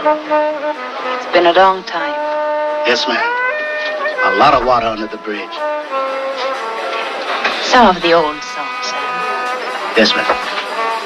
It's been a long time. Yes, ma'am. A lot of water under the bridge. Some of the old songs, Sam. Yes, ma'am.